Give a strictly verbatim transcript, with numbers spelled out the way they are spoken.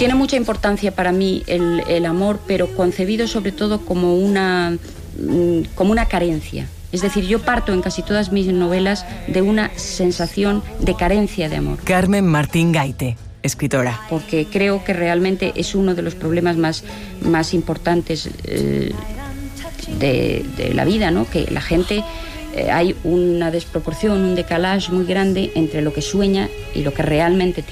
Tiene mucha importancia para mí el, el amor, pero concebido sobre todo como una, como una carencia. Es decir, yo parto en casi todas mis novelas de una sensación de carencia de amor. Carmen Martín Gaite, escritora. Porque creo que realmente es uno de los problemas más, más importantes eh, de, de la vida, ¿no? Que la gente, eh, hay una desproporción, un decalage muy grande entre lo que sueña y lo que realmente tiene.